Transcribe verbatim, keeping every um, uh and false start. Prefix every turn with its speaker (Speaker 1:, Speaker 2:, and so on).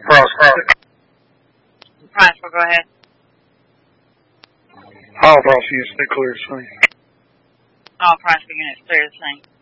Speaker 1: Prosecute.
Speaker 2: Prosper, go ahead.
Speaker 1: All prosecute, stay clear, Sonny.
Speaker 2: All prosper units clear the same.